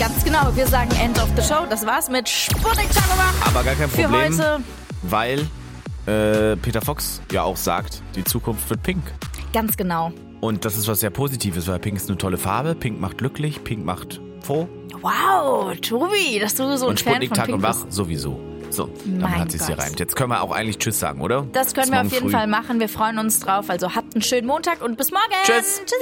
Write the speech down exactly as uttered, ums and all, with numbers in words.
Ganz genau, wir sagen End of the Show. Das war's mit Sputnik Tagova. Aber gar kein für Problem, heute. weil äh, Peter Fox ja auch sagt, die Zukunft wird pink. Ganz genau. Und das ist was sehr Positives, weil pink ist eine tolle Farbe. Pink macht glücklich, pink macht froh. Wow, Tobi, dass du so ein Und Fan Sputnik von Tag Pink und bist. Wach sowieso. So, Mein damit hat sich's Gott. gereimt. Jetzt können wir auch eigentlich Tschüss sagen, oder? Das können Bis wir auf morgen jeden früh. Fall machen. Wir freuen uns drauf. Also habt einen schönen Montag und bis morgen. Tschüss. Tschüssi.